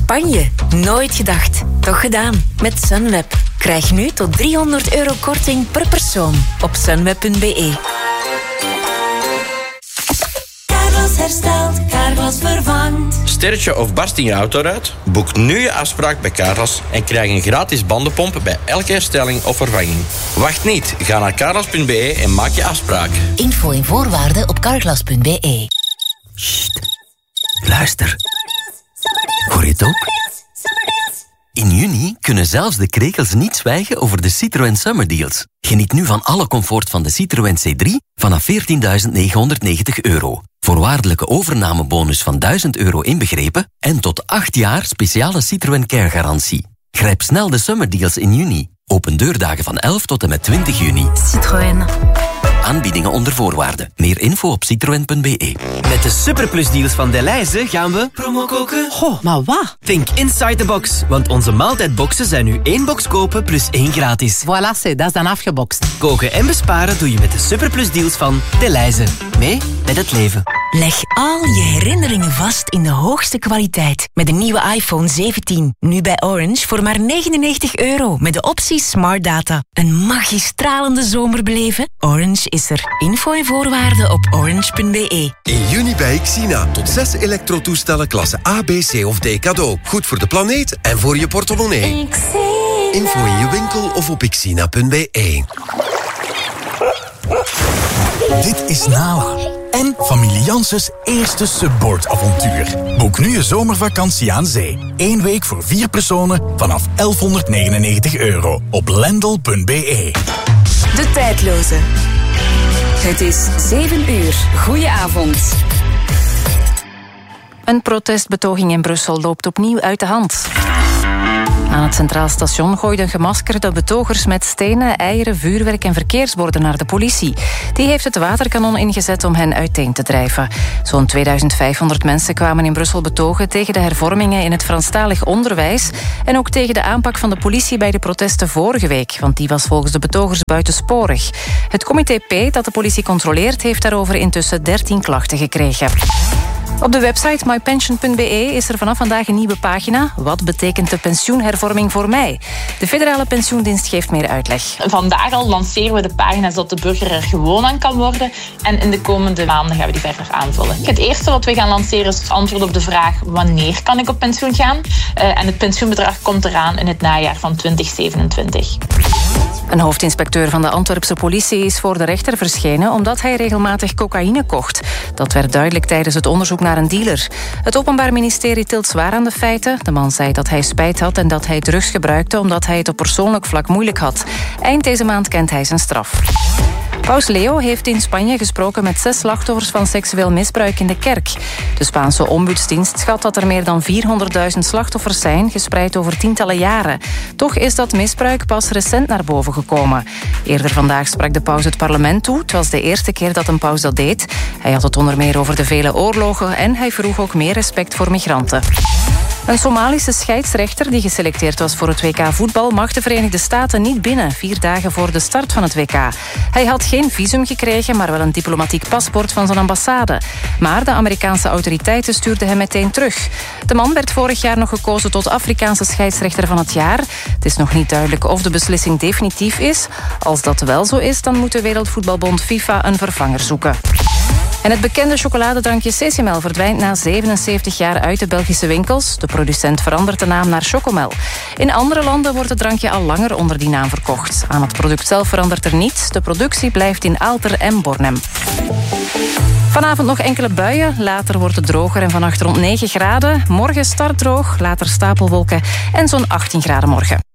Spanje. Nooit gedacht. Toch gedaan. Met Sunweb. Krijg nu tot €300 korting per persoon op sunweb.be. Carglass herstelt, Carglass vervangt. Sterretje of barst in je autoruit? Boek nu je afspraak bij Carglass en krijg een gratis bandenpomp bij elke herstelling of vervanging. Wacht niet, ga naar carglass.be en maak je afspraak. Info en voorwaarden op carglass.be. Sst, luister. Hoor je het ook? In juni kunnen zelfs de krekels niet zwijgen over de Citroën Summer Deals. Geniet nu van alle comfort van de Citroën C3 vanaf €14.990. Voorwaardelijke overnamebonus van €1.000 inbegrepen en tot 8 jaar speciale Citroën Care garantie. Grijp snel de Summer Deals in juni. Open deurdagen van 11 tot en met 20 juni. Citroën. Aanbiedingen onder voorwaarden. Meer info op citroen.be. Met de superplusdeals van Delhaize gaan we promo koken. Goh, maar wat? Think inside the box, want onze maaltijdboxen zijn nu 1 box kopen plus 1 gratis. Voilà, dat is dan afgebokst. Koken en besparen doe je met de superplusdeals van Delhaize. Mee met het leven. Leg al je herinneringen vast in de hoogste kwaliteit. Met de nieuwe iPhone 17. Nu bij Orange voor maar €99. Met de optie Smart Data. Een magistralende zomer beleven? Orange is er. Info en voorwaarden op orange.be. In juni bij Xina. Tot 6 elektrotoestellen klasse A, B, C of D cadeau. Goed voor de planeet en voor je portemonnee. Info in je winkel of op xina.be. Dit is Nala en familie Janssens eerste subboardavontuur. Boek nu je zomervakantie aan zee. 1 week voor 4 personen vanaf €1199 op lendl.be. De tijdloze. Het is 7 uur. Goedenavond. Een protestbetoging in Brussel loopt opnieuw uit de hand. Aan het Centraal Station gooiden gemaskerde betogers met stenen, eieren, vuurwerk en verkeersborden naar de politie. Die heeft het waterkanon ingezet om hen uiteen te drijven. Zo'n 2500 mensen kwamen in Brussel betogen tegen de hervormingen in het Franstalig onderwijs en ook tegen de aanpak van de politie bij de protesten vorige week, want die was volgens de betogers buitensporig. Het comité P dat de politie controleert heeft daarover intussen 13 klachten gekregen. Op de website mypension.be is er vanaf vandaag een nieuwe pagina. Wat betekent de pensioenhervorming voor mij? De federale pensioendienst geeft meer uitleg. Vandaag al lanceren we de pagina zodat de burger er gewoon aan kan worden. En in de komende maanden gaan we die verder aanvullen. Het eerste wat we gaan lanceren is het antwoord op de vraag: wanneer kan ik op pensioen gaan? En het pensioenbedrag komt eraan in het najaar van 2027. Een hoofdinspecteur van de Antwerpse politie is voor de rechter verschenen omdat hij regelmatig cocaïne kocht. Dat werd duidelijk tijdens het onderzoek naar een dealer. Het Openbaar Ministerie tilt zwaar aan de feiten. De man zei dat hij spijt had en dat hij drugs gebruikte omdat hij het op persoonlijk vlak moeilijk had. Eind deze maand kent hij zijn straf. Paus Leo heeft in Spanje gesproken met 6 slachtoffers van seksueel misbruik in de kerk. De Spaanse ombudsdienst schat dat er meer dan 400.000 slachtoffers zijn, gespreid over tientallen jaren. Toch is dat misbruik pas recent naar boven gekomen. Eerder vandaag sprak de paus het parlement toe. Het was de eerste keer dat een paus dat deed. Hij had het onder meer over de vele oorlogen en hij vroeg ook meer respect voor migranten. Een Somalische scheidsrechter die geselecteerd was voor het WK voetbal mag de Verenigde Staten niet binnen, 4 dagen voor de start van het WK. Hij had geen visum gekregen, maar wel een diplomatiek paspoort van zijn ambassade. Maar de Amerikaanse autoriteiten stuurden hem meteen terug. De man werd vorig jaar nog gekozen tot Afrikaanse scheidsrechter van het jaar. Het is nog niet duidelijk of de beslissing definitief is. Als dat wel zo is, dan moet de Wereldvoetbalbond FIFA een vervanger zoeken. En het bekende chocoladedrankje Sessimel verdwijnt na 77 jaar uit de Belgische winkels. De producent verandert de naam naar Chocomel. In andere landen wordt het drankje al langer onder die naam verkocht. Aan het product zelf verandert er niets. De productie blijft in Aalter en Bornem. Vanavond nog enkele buien. Later wordt het droger en vannacht rond 9 graden. Morgen start droog, later stapelwolken en zo'n 18 graden morgen.